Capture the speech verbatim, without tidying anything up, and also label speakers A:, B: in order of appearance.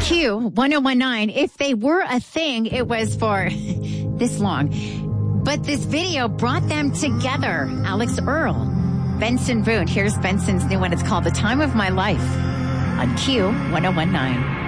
A: Q one oh one nine. If they were a thing, it was for this long. But this video brought them together. Alex Earl, Benson Boone. Here's Benson's new one. It's called The Time of My Life on Q one oh one nine.